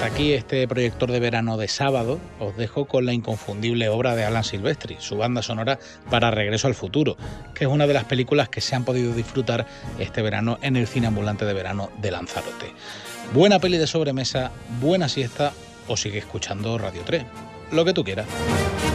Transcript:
hasta aquí este proyector de verano de sábado. Os dejo con la inconfundible obra de Alan Silvestri, su banda sonora para Regreso al Futuro, que es una de las películas que se han podido disfrutar este verano en el cine ambulante de verano de Lanzarote. Buena peli de sobremesa, buena siesta o sigue escuchando Radio 3, lo que tú quieras.